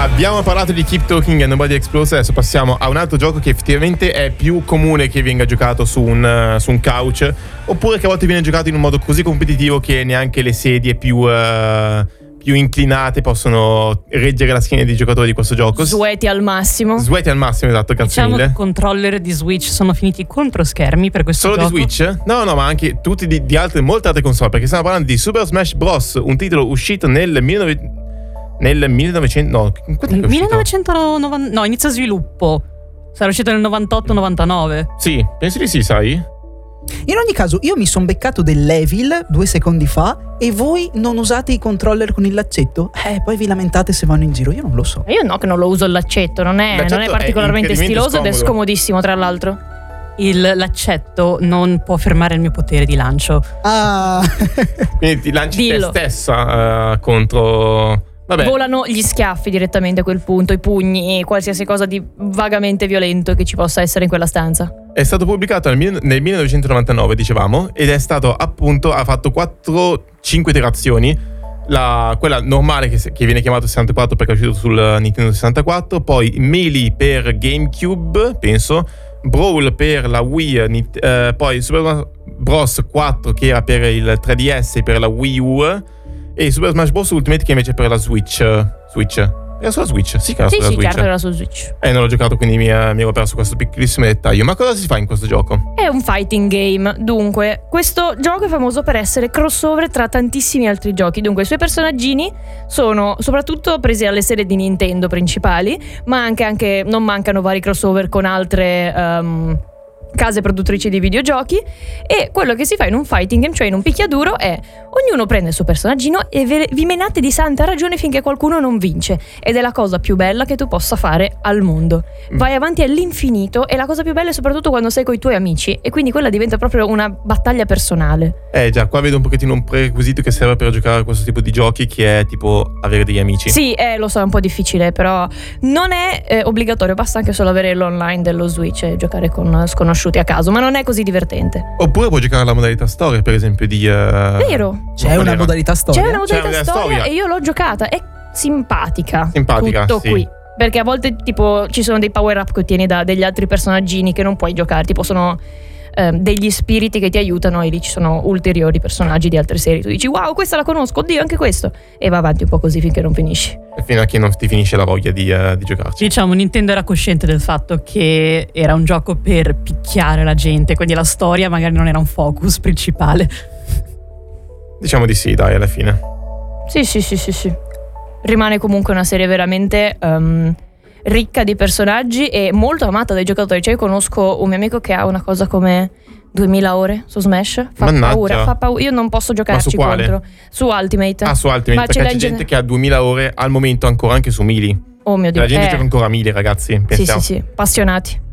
Abbiamo parlato di Keep Talking and Nobody Explodes. Adesso passiamo a un altro gioco che effettivamente è più comune che venga giocato su un couch, oppure che a volte viene giocato in un modo così competitivo che neanche le sedie più inclinate possono reggere la schiena dei giocatori di questo gioco. Sweaty al massimo, esatto, grazie diciamo mille. Che i controller di Switch sono finiti contro schermi per questo Solo gioco. di Switch? No, ma anche tutti di molte altre console, perché stiamo parlando di Super Smash Bros., un titolo uscito nel 1990, no, inizio sviluppo. Sarà uscito nel 98-99. Sì, penso di sì, sai? In ogni caso, io mi sono beccato dell'Evil 2 secondi fa e voi non usate i controller con il laccetto? Poi vi lamentate se vanno in giro, io non lo so. Io no, che non lo uso il laccetto, non è particolarmente stiloso ed è scomodissimo tra l'altro. Il laccetto non può fermare il mio potere di lancio. Quindi ti lanci te stessa contro... Vabbè. Volano gli schiaffi direttamente a quel punto, i pugni, qualsiasi cosa di vagamente violento che ci possa essere in quella stanza. È stato pubblicato nel 1999, dicevamo, ed è stato appunto, ha fatto 4-5 iterazioni. Quella normale che viene chiamato 64 perché è uscito sul Nintendo 64, poi Melee per GameCube, penso, Brawl per la Wii, poi Super Bros 4 che era per il 3DS e per la Wii U, e Super Smash Bros. Ultimate che invece per la Switch. Era sulla Switch? Sì, che era sulla Switch. Certo, era su Switch. Non l'ho giocato, quindi mi ero perso questo piccolissimo dettaglio. Ma cosa si fa in questo gioco? È un fighting game. Dunque, questo gioco è famoso per essere crossover tra tantissimi altri giochi. Dunque, i suoi personaggini sono soprattutto presi alle serie di Nintendo principali, ma anche non mancano vari crossover con altre case produttrici di videogiochi. E quello che si fa in un fighting game, cioè in un picchiaduro, è ognuno prende il suo personaggino e vi menate di santa ragione finché qualcuno non vince, ed è la cosa più bella che tu possa fare al mondo. Vai avanti all'infinito, e la cosa più bella è soprattutto quando sei con i tuoi amici, e quindi quella diventa proprio una battaglia personale. Già, qua vedo un pochettino un prerequisito che serve per giocare a questo tipo di giochi, che è tipo avere degli amici. Sì, lo so, è un po' difficile, però non è obbligatorio, basta anche solo avere l'online dello Switch e giocare con sconosciuti a caso, ma non è così divertente. Oppure puoi giocare alla modalità storia, per esempio, di vero? C'è una modalità storia? C'è una modalità storia e io l'ho giocata, è simpatica tutto sì. Qui, perché a volte tipo ci sono dei power up che ottieni da degli altri personaggini che non puoi giocare, tipo sono degli spiriti che ti aiutano, e lì ci sono ulteriori personaggi di altre serie. Tu dici wow, questa la conosco, oddio anche questo, e va avanti un po' così finché non finisci. E fino a che non ti finisce la voglia di giocarci. Diciamo, Nintendo era cosciente del fatto che era un gioco per picchiare la gente, quindi la storia magari non era un focus principale. Diciamo di sì, dai, alla fine. Sì. Rimane comunque una serie veramente ricca di personaggi e molto amata dai giocatori. Cioè, io conosco un mio amico che ha una cosa come 2000 ore su Smash. Fa paura. Io non posso giocarci contro. Su Ultimate. Su Ultimate, ma perché c'è gente che ha 2000 ore al momento ancora anche su Melee. Oh mio Dio. La gente gioca ancora a Melee, ragazzi. Sì, appassionati.